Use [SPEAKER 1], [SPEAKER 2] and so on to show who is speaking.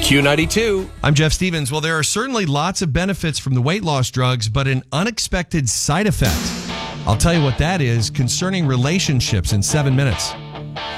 [SPEAKER 1] Q92.
[SPEAKER 2] I'm Jeff Stevens. Well, there are certainly lots of benefits from the weight loss drugs, but an unexpected side effect. I'll tell you what that is concerning relationships in 7 minutes.